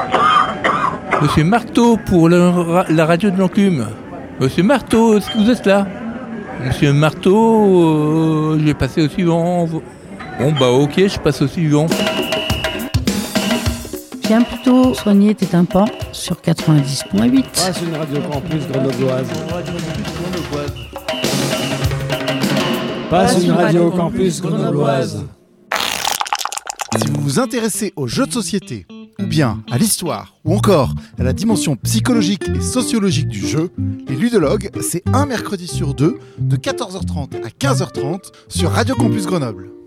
Monsieur Marteau pour la radio de l'enclume. Monsieur Marteau, est-ce que vous êtes là? Monsieur Marteau, je vais passer au suivant. Bon bah ok, je passe au suivant. Viens plutôt soigner tes tympans sur 90.8. Passe une radio campus grenobloise. Passe une radio campus grenobloise. Si vous vous intéressez aux jeux de société, ou bien à l'histoire, ou encore à la dimension psychologique et sociologique du jeu, les ludologues, c'est un mercredi sur deux, de 14h30 à 15h30 sur Radio Campus Grenoble.